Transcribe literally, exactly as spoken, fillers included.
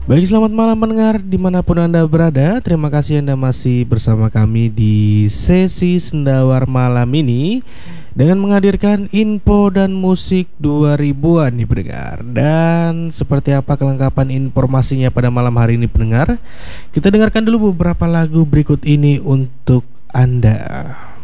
Baik, selamat malam pendengar dimanapun Anda berada. Terima kasih Anda masih bersama kami di sesi Sendawar malam ini dengan menghadirkan info dan musik dua ribuan nih pendengar. Dan seperti apa kelengkapan informasinya pada malam hari ini pendengar? Kita dengarkan dulu beberapa lagu berikut ini untuk Anda.